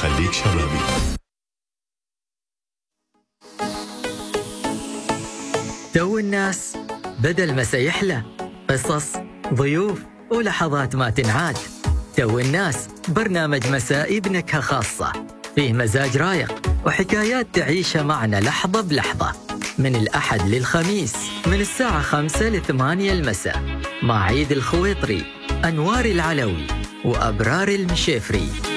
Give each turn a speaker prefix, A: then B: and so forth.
A: وخليك شبابي.
B: تو الناس بدل ما سيحلى، قصص، ضيوف ولحظات ما تنعاد. تو الناس برنامج مسائي بنكهة خاصة، فيه مزاج رايق وحكايات تعيشها معنا لحظة بلحظة، من الأحد للخميس من الساعة 5 ل8 المساء، مع عيد الخويطري، أنوار العلوي وأبرار المشيفري.